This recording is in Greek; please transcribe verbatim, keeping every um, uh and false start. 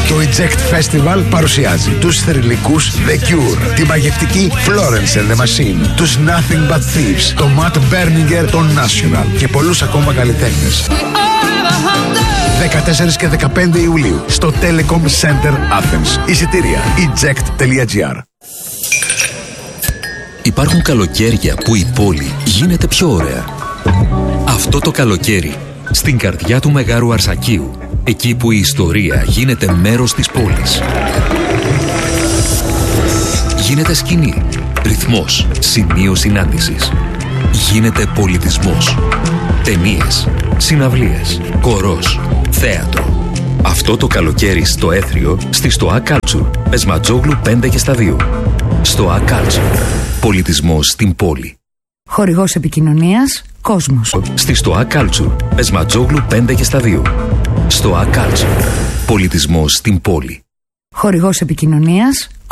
Το Eject Festival παρουσιάζει τους θρυλικούς The Cure, τη μαγευτική Florence and the Machine, τους Nothing But Thieves, το Matt Berninger, το National και πολλούς ακόμα καλλιτέχνες. δεκατέσσερις και δεκαπέντε Ιουλίου στο Telecom Center Athens. Εισιτήρια eject τελεία gr. Υπάρχουν καλοκαίρια που η πόλη γίνεται πιο ωραία. Αυτό το καλοκαίρι, στην καρδιά του Μεγάρου Αρσακίου, εκεί που η ιστορία γίνεται μέρος της πόλης. Γίνεται σκηνή, ρυθμός, σημείο συνάντησης. Γίνεται πολιτισμός. Ταινίες, συναυλίες, χορός, θέατρο. Αυτό το καλοκαίρι στο Έθριο, στη Στοά Culture, Πεσματζόγλου πέντε και στα δύο. Στοά Culture. Πολιτισμός στην πόλη. Χορηγός επικοινωνίας Κόσμος. Στη Στοά Culture, Πεσματζόγλου πέντε και στα δύο. Στοά Culture. Πολιτισμός στην πόλη. Χορηγός επικοινωνίας